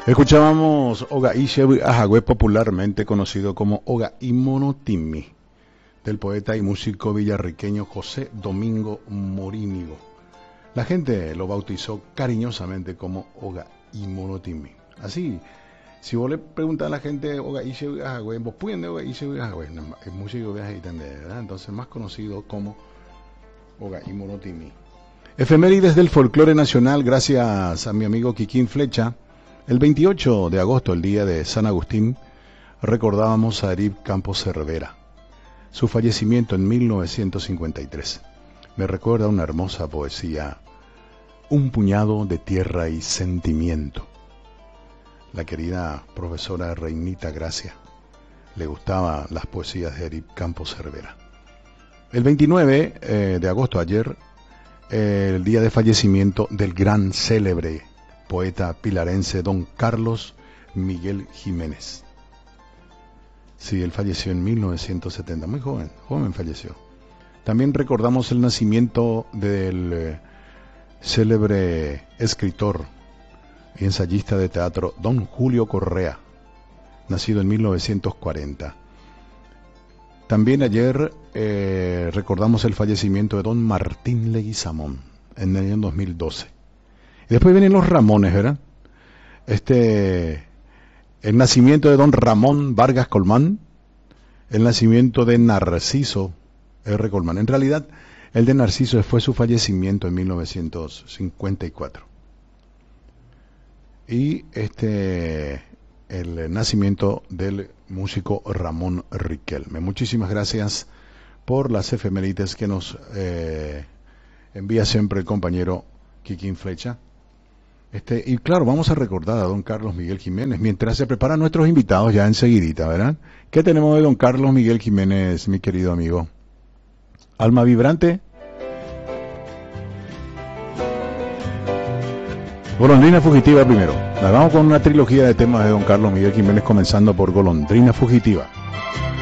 Escuchábamos Oga Ishewi Ajagüe, popularmente conocido como Oga Imonotimi, del poeta y músico villarriqueño José Domingo Morínigo. La gente lo bautizó cariñosamente como Oga Imonotimi. Así, si vos le preguntás a la gente Oga Ishewi Ajagüe, vos pueden de Oga Ishewi Ajagüe, es músico de Ajitende, ¿verdad? Entonces más conocido como Oga Imonotimi. Efemérides del folclore nacional, gracias a mi amigo Kikín Flecha. El 28 de agosto, el día de San Agustín, recordábamos a Erip Campos Cervera, su fallecimiento en 1953. Me recuerda una hermosa poesía, Un puñado de tierra y sentimiento. La querida profesora Reinita Gracia le gustaban las poesías de Erip Campos Cervera. El 29 de agosto, ayer, el día de fallecimiento del gran célebre poeta pilarense don Carlos Miguel Jiménez. Sí, él falleció en 1970, muy joven falleció. También recordamos el nacimiento del célebre escritor y ensayista de teatro don Julio Correa, nacido en 1940. También ayer recordamos el fallecimiento de don Martín Leguizamón en el año 2012. Y después vienen los Ramones, ¿verdad? El nacimiento de don Ramón Vargas Colmán, el nacimiento de Narciso R. Colmán. En realidad, el de Narciso fue su fallecimiento en 1954. Y el nacimiento del músico Ramón Riquelme. Muchísimas gracias por las efemérides que nos envía siempre el compañero Kikín Flecha. Y claro, vamos a recordar a don Carlos Miguel Jiménez, mientras se preparan nuestros invitados ya enseguidita, ¿verdad? ¿Qué tenemos de don Carlos Miguel Jiménez, mi querido amigo? ¿Alma vibrante? Golondrina fugitiva primero. Vamos con una trilogía de temas de don Carlos Miguel Jiménez, comenzando por Golondrina fugitiva.